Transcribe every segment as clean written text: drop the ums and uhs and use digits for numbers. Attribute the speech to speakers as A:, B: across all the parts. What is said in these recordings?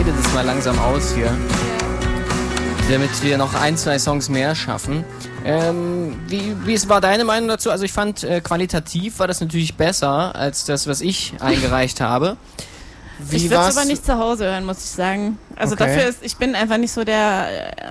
A: fade das mal langsam aus hier. Damit wir noch 1, 2 Songs mehr schaffen. Wie war deine Meinung dazu? Also ich fand, qualitativ war das natürlich besser als das, was ich eingereicht habe.
B: Ich würde es aber nicht zu Hause hören, muss ich sagen. Also dafür ich bin einfach nicht so der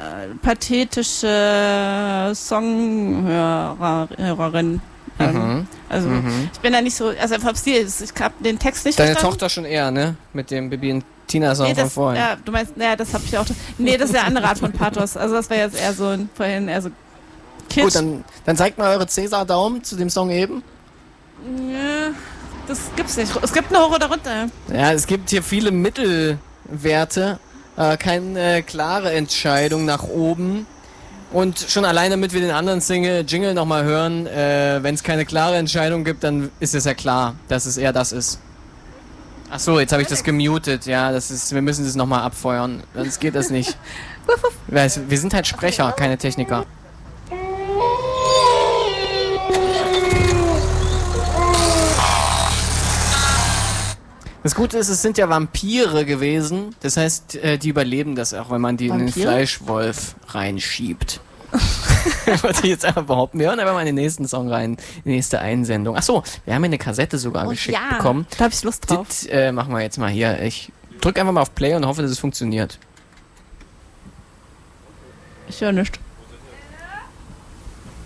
B: pathetische Songhörerin. Ich bin da nicht so, also vom Stil, ich habe den Text nicht
A: verstanden. Deine Tochter schon eher, ne? Mit dem Bibi und Tina-Song von vorhin.
B: Ja, du meinst, naja, das habe ich auch. Nee, das ist ja eine andere Art von Pathos. Also das war jetzt eher so vorhin eher so Kitsch.
A: Gut, dann zeigt mal eure Cäsar-Daumen zu dem Song eben.
B: Ja, das gibt's nicht. Es gibt eine hoch oder runter.
A: Ja, es gibt hier viele Mittelwerte, keine klare Entscheidung nach oben. Und schon allein, damit wir den anderen Jingle nochmal hören, wenn es keine klare Entscheidung gibt, dann ist es ja klar, dass es eher das ist. Ach so, jetzt habe ich das gemutet. Ja, wir müssen das nochmal abfeuern, sonst geht das nicht. Wir sind halt Sprecher, keine Techniker. Das Gute ist, es sind ja Vampire gewesen. Das heißt, die überleben das auch, wenn man die in den Fleischwolf reinschiebt. Wollte ich jetzt einfach behaupten. Wir hören einfach mal in den nächsten Song rein. Die nächste Einsendung. Achso, wir haben hier eine Kassette sogar geschickt bekommen.
B: Da hab ich Lust drauf.
A: Das machen wir jetzt mal hier. Ich drücke einfach mal auf Play und hoffe, dass es funktioniert.
B: Ich höre nichts.